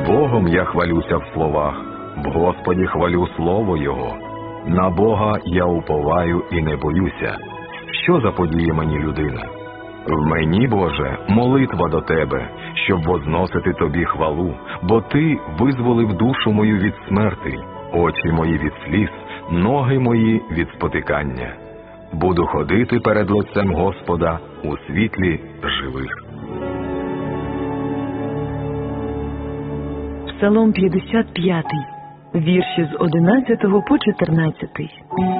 Богом я хвалюся в словах, в Господі хвалю слово Його. На Бога я уповаю і не боюся. Що заподіє мені людина? В мені, Боже, молитва до Тебе, щоб возносити Тобі хвалу, бо Ти визволив душу мою від смерти, очі мої від сліз, ноги мої від спотикання. Буду ходити перед лицем Господа у світлі живих. Псалом 55, вірші з 11 по 14.